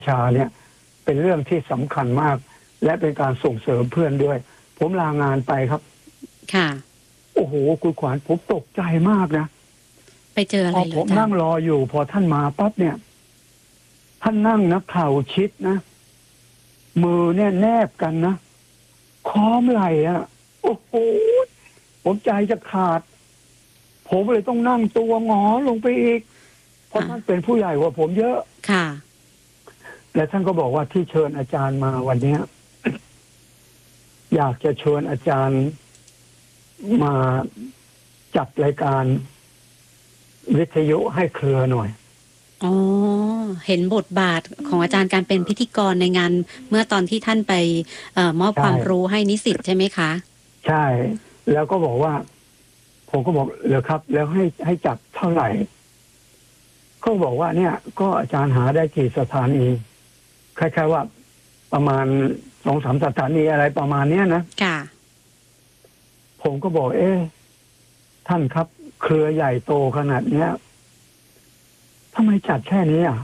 ชาเนี่ยเป็นเรื่องที่สำคัญมากและเป็นการส่งเสริมเพื่อนด้วยผมลางานไปครับค่ะโอ้โหคุณขวัญผมตกใจมากนะไปเจออะไรพอเหรผอมจ๊ะนั่งรออยู่พอท่านมาปั๊บเนี่ยท่านนั่งนะเข่าชิดนะมือเนี่ยแนบกันนะค้อมไหล่อะโอ้โหผมใจจะขาดผมเลยต้องนั่งตัวหงอลงไปอีกเพราะท่านเป็นผู้ใหญ่กว่าผมเยอะค่ะและท่านก็บอกว่าที่เชิญอาจารย์มาวันเนี้ย อยากจะเชิญอาจารย์มาจัดรายการวิทยุให้เครือหน่อยอ๋อ เห็นบทบาทของอาจารย์การเป็นพิธีกรในงานเมื่อตอนที่ท่านไปมอบความรู้ให้นิสิตใช่ไหมคะใช่แล้วก็บอกว่าผมก็บอกเหรอครับ แล้วให้จัดเท่าไหร่ก็บอกว่าเนี่ยก็อาจารย์หาได้กี่สถานีคล้ายๆว่าประมาณ2-3 สถานีอะไรประมาณเนี้ยนะค่ะผมก็บอกท่านครับเครือใหญ่โตขนาดเนี้ยทำไมจัดแค่นี้อ่ะ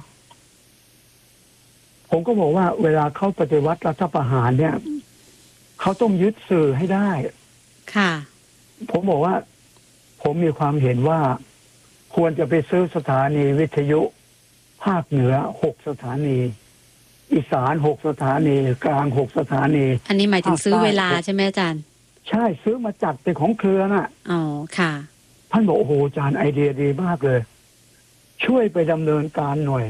ผมก็บอกว่าเวลาเขาปฏิวัติรัฐประหารเนี่ยเขาต้องยึดสื่อให้ได้ค่ะผมบอกว่าผมมีความเห็นว่าควรจะไปซื้อสถานีวิทยุภาคเหนือ6 สถานีอีสาน6 สถานีกลาง6 สถานีอันนี้หมายถึงซื้อเวลาใช่ไหมอาจารย์ใช่ซื้อมาจัดเป็นของเครือน่ะอ๋อค่ะท่านบอกโอ้โหอาจารย์ไอเดียดีมากเลยช่วยไปดำเนินการหน่อย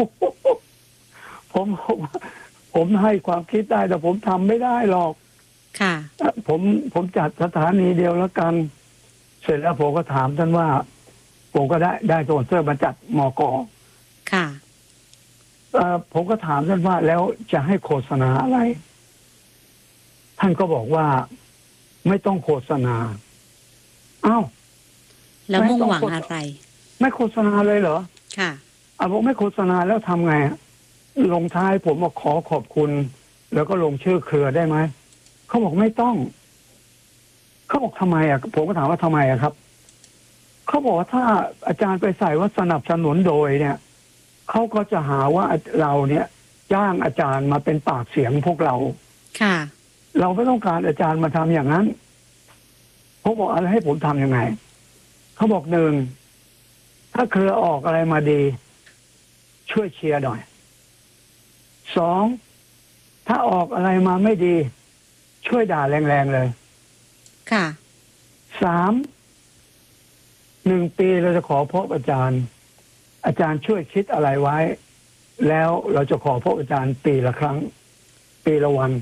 ผมให้ความคิดได้แต่ผมทำไม่ได้หรอกค่ะผมจัดสถานีเดียวแล้วกันเสร็จแล้วผมก็ถามท่านว่าผมก็ได้สปอนเซอร์มาจัดมก. ค่ะผมก็ถามท่านว่าแล้วจะให้โฆษณาอะไรท่านก็บอกว่าไม่ต้องโฆษณาอ้าวแล้วมุ่งหวังอะไรไม่โฆษณาเลยเหรอค่ะบอกไม่โฆษณาแล้วทำไงลงท้ายผมบอกขอขอบคุณแล้วก็ลงชื่อเครือได้ไหมเขาบอกไม่ต้องเขาบอกทำไมผมก็ถามว่าทำไมครับเขาบอกว่าถ้าอาจารย์ไปใส่ว่าสนับสนุนโดยเนี่ยเขาก็จะหาว่าเราเนี่ยจ้างอาจารย์มาเป็นปากเสียงพวกเราค่ะเราไม่ต้องการอาจารย์มาทำอย่างนั้นเขาบอกอะไรให้ผมทำยังไงเขาบอก1ถ้าเครือออกอะไรมาดีช่วยเชียร์หน่อย2ถ้าออกอะไรมาไม่ดีช่วยด่าแรงๆเลยค่ะ 1 ปีเราจะขอพบอาจารย์ช่วยคิดอะไรไว้แล้วเราจะขอพบอาจารย์ปีละครั้งปีละวัน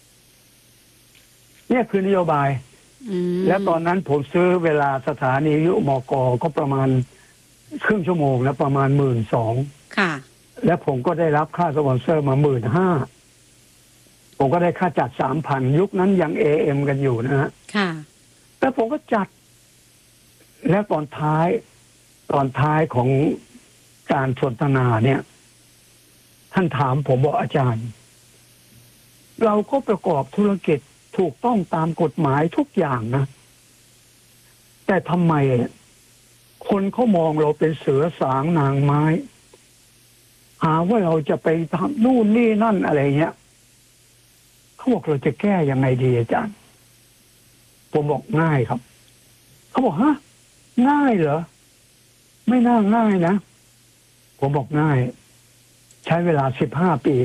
เนี่ยคือนโยบายและตอนนั้นผมซื้อเวลาสถานีวิทยุมก.ก็ประมาณครึ่งชั่วโมงแล้วประมาณ12,000 ค่ะและผมก็ได้รับค่าสปอนเซอร์มา15,000ผมก็ได้ค่าจัด 3,000 ยุคนั้นยัง AM กันอยู่นะฮะค่ะแล้วผมก็จัดแล้วตอนท้ายของการสนทนาเนี่ยท่านถามผมบอกอาจารย์เราก็ประกอบธุรกิจถูกต้องตามกฎหมายทุกอย่างนะแต่ทำไมคนเขามองเราเป็นเสือสางนางไม้หาว่าเราจะไปทำนู่นนี่นั่นอะไรเงี้ยเขาบอกเราจะแก้ยังไงดีอาจารย์ผมบอกง่ายครับเขาบอกฮะง่ายเหรอไม่น่าง่ายนะผมบอกง่ายใช้เวลา15 ปี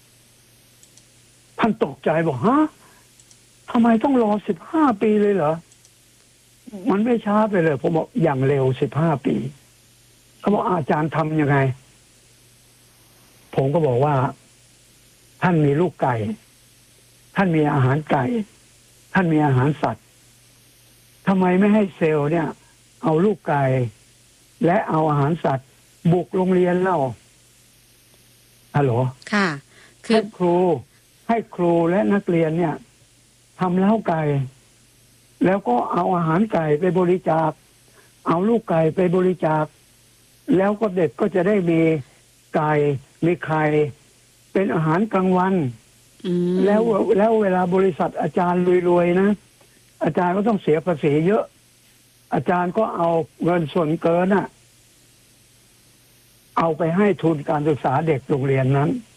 ท่านตกใจบอกฮะทำไมต้องรอ15 ปีเลยเหรอมันไม่ช้าไปเลยผมบอกอย่างเร็ว15 ปีเขาบอกอาจารย์ทำยังไงผมก็บอกว่าท่านมีลูกไก่ท่านมีอาหารไก่ท่านมีอาหารสัตว์ทำไมไม่ให้เซลล์เนี่ยเอาลูกไก่และเอาอาหารสัตว์บุกโรงเรียนเล่าฮัลโหลค่ะให้ครูและนักเรียนเนี่ยทำเล้าไก่แล้วก็เอาอาหารไก่ไปบริจาคเอาลูกไก่ไปบริจาคแล้วก็เด็กก็จะได้มีไก่มีไข่เป็นอาหารกลางวันแล้วเวลาบริษัทอาจารย์รวยๆนะอาจารย์ก็ต้องเสียภาษีเยอะอาจารย์ก็เอาเงินส่วนเกินเอาไปให้ทุนการศึกษาเด็กโรงเรียนนั้น